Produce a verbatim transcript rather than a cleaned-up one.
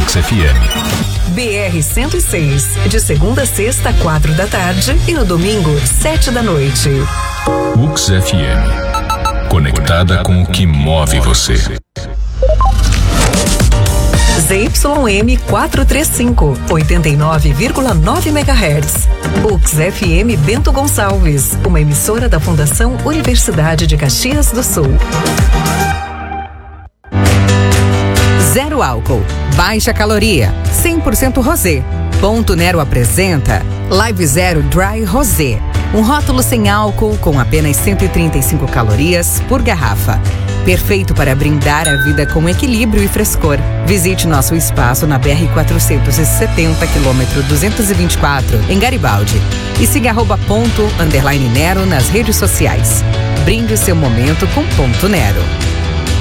Mix F M. B R cento e seis, de segunda a sexta, quatro da tarde e no domingo, sete da noite. Mix F M, conectada com o que move você. Z Y M quatrocentos e trinta e cinco, oitenta e nove vírgula nove megahertz. Ux F M Bento Gonçalves, uma emissora da Fundação Universidade de Caxias do Sul. Zero álcool, baixa caloria, cem por cento rosé. Ponto Nero apresenta Live Zero Dry Rosé. Um rótulo sem álcool com apenas cento e trinta e cinco calorias por garrafa. Perfeito para brindar a vida com equilíbrio e frescor. Visite nosso espaço na B R quatrocentos e setenta, quilômetro duzentos e vinte e quatro, em Garibaldi. E siga arroba ponto, underline Nero nas redes sociais. Brinde o seu momento com Ponto Nero.